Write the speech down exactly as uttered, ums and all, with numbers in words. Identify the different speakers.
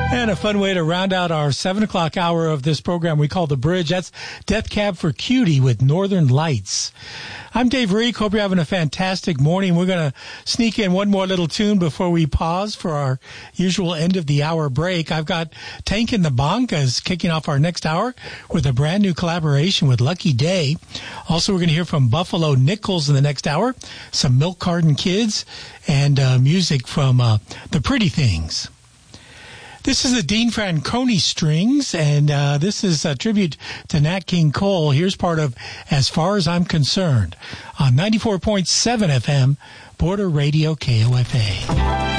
Speaker 1: And a fun way to round out our seven o'clock hour of this program we call The Bridge. That's Death Cab for Cutie with Northern Lights. I'm Dave Reek. Hope you're having a fantastic morning. We're going to sneak in one more little tune before we pause for our usual end of the hour break. I've got Tank and the Bonkas kicking off our next hour with a brand new collaboration with Lucky Day. Also, we're going to hear from Buffalo Nichols in the next hour, some Milk Carton Kids, and uh, music from uh, The Pretty Things. This is the Dean Franconi Strings, and uh, this is a tribute to Nat King Cole. Here's part of As Far As I'm Concerned on ninety-four point seven F M, Border Radio K O F A.